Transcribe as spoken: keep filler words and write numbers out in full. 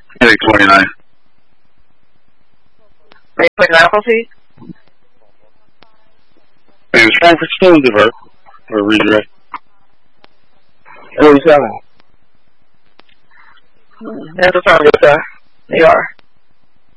Headache twenty-nine. Are you putting medical fees? And it's Frankfurt still divert or redirect. eighty-seven. That's what's wrong with uh, they are.